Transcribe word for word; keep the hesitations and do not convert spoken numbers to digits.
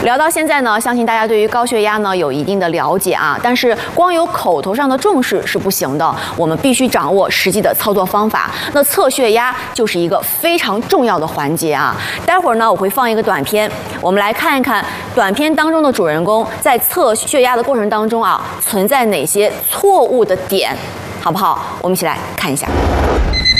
聊到现在呢，相信大家对于高血压呢有一定的了解啊，但是光有口头上的重视是不行的，我们必须掌握实际的操作方法。那测血压就是一个非常重要的环节啊。待会儿呢，我会放一个短片，我们来看一看短片当中的主人公在测血压的过程当中啊，存在哪些错误的点，好不好？我们一起来看一下。